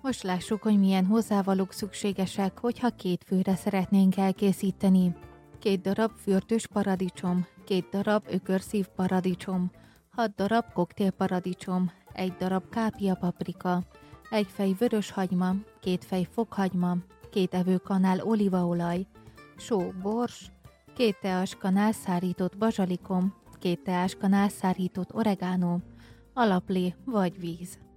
Most lássuk, hogy milyen hozzávalók szükségesek, hogyha 2 főre szeretnénk elkészíteni. 2 darab fürdős paradicsom, 2 darab ökörszív paradicsom, 6 darab koktélparadicsom, 1 darab kápia paprika, 1 fej vörös hagyma, 2 fej fokhagyma, 2 evőkanál olívaolaj, só, bors, 2 teáskanál szárított bazsalikom, 2 teáskanál szárított oregánó, alaplé vagy víz.